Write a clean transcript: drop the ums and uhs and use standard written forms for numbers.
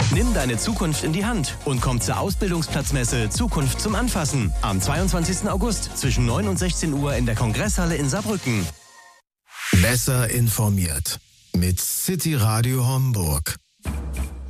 Nimm deine Zukunft in die Hand und komm zur Ausbildungsplatzmesse Zukunft zum Anfassen am 22. August zwischen 9 und 16 Uhr in der Kongresshalle in Saarbrücken. Besser informiert mit City Radio Homburg.